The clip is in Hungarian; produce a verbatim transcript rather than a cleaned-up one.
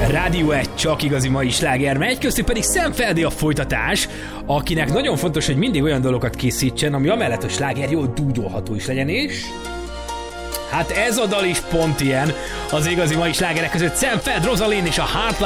Rádió egy csak igazi mai sláger megy, köztük pedig Sam Feldi a folytatás, akinek nagyon fontos, hogy mindig olyan dolgokat készítsen, ami amellett, hogy sláger jól dúdolható is legyen, és... hát ez a dal is pont ilyen. Az igazi mai slágerek között Sam Feld, Rosalind és a Heartline